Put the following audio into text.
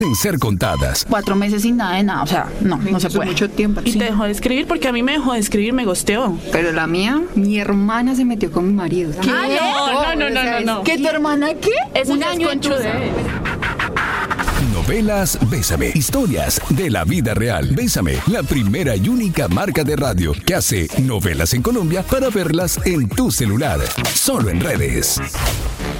en ser contadas. 4 meses sin nada de nada, o sea, no se puede. Mucho tiempo. Y te dejó de escribir porque a mí me dejó de escribir, me gosteó. Pero la mía, mi hermana se metió con mi marido. ¿Qué? No. ¿Que tu hermana qué? Eso Un ya es año conchudo. Novelas Bésame. Historias de la vida real. Bésame, la primera y única marca de radio que hace novelas en Colombia para verlas en tu celular. Solo en redes.